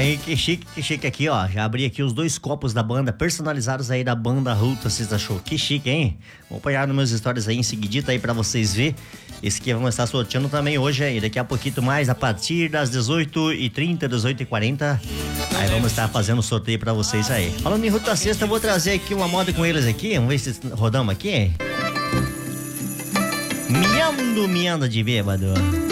Aí, que chique aqui, ó. Já abri aqui os 2 copos da banda, personalizados aí da banda Ruta, vocês achou? Que chique, hein? Vou acompanhar nos meus stories aí em seguidita aí pra vocês ver. Esse aqui vamos estar sorteando também hoje aí, daqui a pouquinho mais, a partir das 18h30, 18h40. Aí vamos estar fazendo o sorteio pra vocês aí. Falando em Ruta Sexta, eu vou trazer aqui uma moda com eles aqui, vamos ver se rodamos aqui. Miando de bêbado.